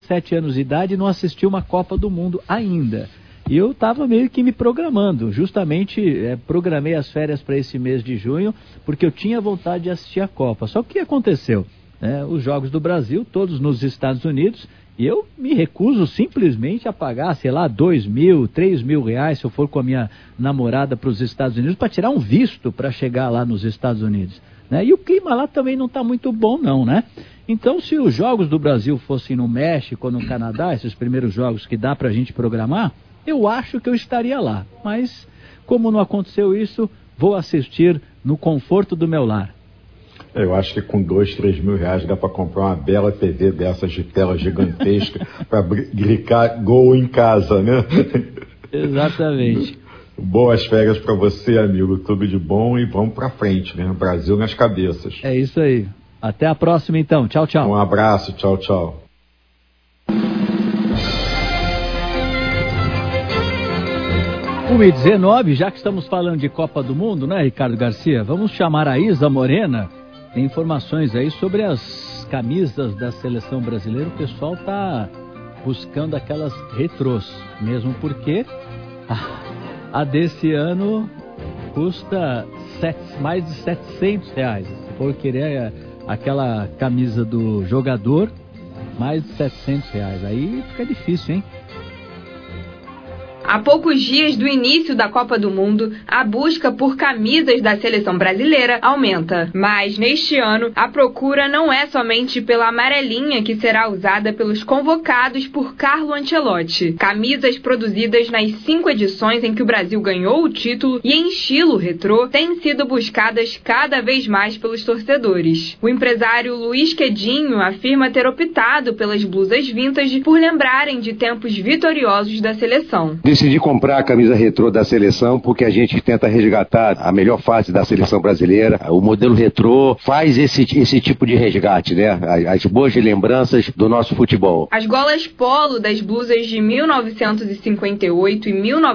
7 anos de idade e não assisti uma Copa do Mundo ainda. E eu estava meio que me programando, justamente programei as férias para esse mês de junho, porque eu tinha vontade de assistir a Copa. Só que o que aconteceu? Os Jogos do Brasil, todos nos Estados Unidos, e eu me recuso simplesmente a pagar, sei lá, 2 mil, 3 mil reais, se eu for com a minha namorada para os Estados Unidos, para tirar um visto para chegar lá nos Estados Unidos. E o clima lá também não está muito bom não, né? Então, se os Jogos do Brasil fossem no México ou no Canadá, esses primeiros jogos que dá para a gente programar, eu acho que eu estaria lá. Mas, como não aconteceu isso, vou assistir no conforto do meu lar. Eu acho que com 2, 3 mil reais dá para comprar uma bela TV dessas de tela gigantesca para gritar gol em casa, né? Exatamente. Boas férias para você, amigo. Tudo de bom e vamos para frente, né? Brasil nas cabeças. É isso aí. Até a próxima, então. Tchau, tchau. Um abraço. Tchau, tchau. Um e 19, já que estamos falando de Copa do Mundo, né, Ricardo Garcia? Vamos chamar a Isa Morena. Tem informações aí sobre as camisas da seleção brasileira. O pessoal tá buscando aquelas retrôs, mesmo porque a desse ano custa mais de 700 reais. Se for querer aquela camisa do jogador, mais de 700 reais. Aí fica difícil, hein? Há poucos dias do início da Copa do Mundo, a busca por camisas da seleção brasileira aumenta. Mas, neste ano, a procura não é somente pela amarelinha que será usada pelos convocados por Carlo Ancelotti. Camisas produzidas nas 5 edições em que o Brasil ganhou o título e em estilo retrô têm sido buscadas cada vez mais pelos torcedores. O empresário Luiz Quedinho afirma ter optado pelas blusas vintage por lembrarem de tempos vitoriosos da seleção. Decidi comprar a camisa retrô da seleção porque a gente tenta resgatar a melhor fase da seleção brasileira. O modelo retrô faz esse tipo de resgate, né? As boas lembranças do nosso futebol. As golas polo das blusas de 1958 e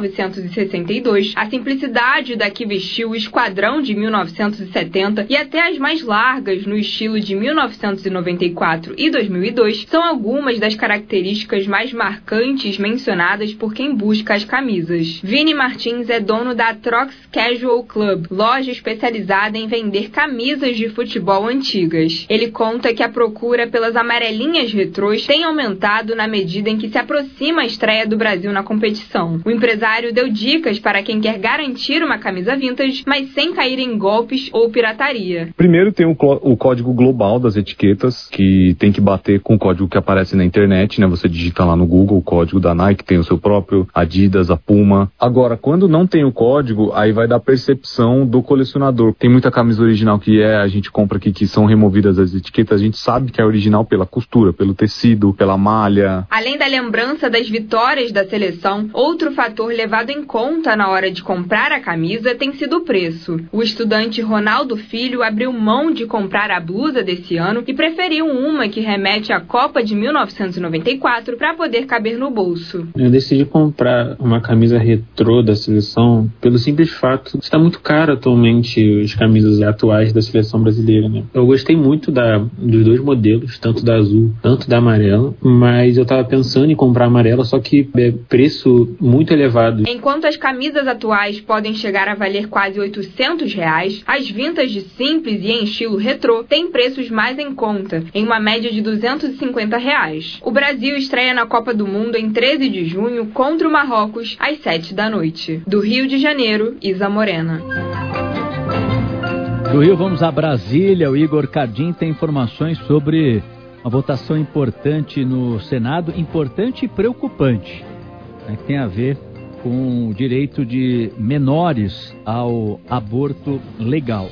1962, a simplicidade da que vestiu o esquadrão de 1970 e até as mais largas no estilo de 1994 e 2002 são algumas das características mais marcantes mencionadas por quem busca as camisas. Vini Martins é dono da Trox Casual Club, loja especializada em vender camisas de futebol antigas. Ele conta que a procura pelas amarelinhas retrôs tem aumentado na medida em que se aproxima a estreia do Brasil na competição. O empresário deu dicas para quem quer garantir uma camisa vintage, mas sem cair em golpes ou pirataria. Primeiro tem o código global das etiquetas, que tem que bater com o código que aparece na internet, né? Você digita lá no Google o código da Nike, tem o seu próprio, Adidas, a Puma. Agora, quando não tem o código, aí vai dar percepção do colecionador. Tem muita camisa original que a gente compra aqui, que são removidas as etiquetas, a gente sabe que é original pela costura, pelo tecido, pela malha. Além da lembrança das vitórias da seleção, outro fator levado em conta na hora de comprar a camisa tem sido o preço. O estudante Ronaldo Filho abriu mão de comprar a blusa desse ano e preferiu uma que remete à Copa de 1994 para poder caber no bolso. Eu decidi comprar uma camisa retrô da seleção pelo simples fato de estar muito caro atualmente as camisas atuais da seleção brasileira, né? Eu gostei muito dos dois modelos, tanto da azul, tanto da amarela, mas eu estava pensando em comprar a amarela, só que é preço muito elevado. Enquanto as camisas atuais podem chegar a valer quase R$800, as vintage simples e em estilo retrô têm preços mais em conta, em uma média de R$250. O Brasil estreia na Copa do Mundo em 13 de junho contra o Marrocos, às 7 da noite. Do Rio de Janeiro, Isa Morena. Do Rio vamos a Brasília. O Igor Cardim tem informações sobre uma votação importante no Senado, importante e preocupante, né, que tem a ver com o direito de menores ao aborto legal.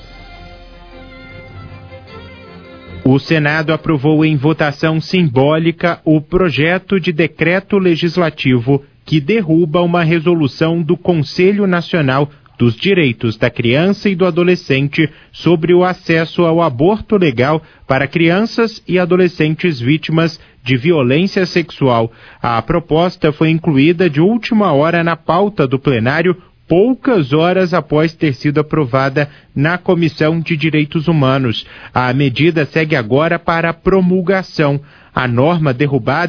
O Senado aprovou em votação simbólica o projeto de decreto legislativo que derruba uma resolução do Conselho Nacional dos Direitos da Criança e do Adolescente sobre o acesso ao aborto legal para crianças e adolescentes vítimas de violência sexual. A proposta foi incluída de última hora na pauta do plenário, poucas horas após ter sido aprovada na Comissão de Direitos Humanos. A medida segue agora para a promulgação. A norma derrubada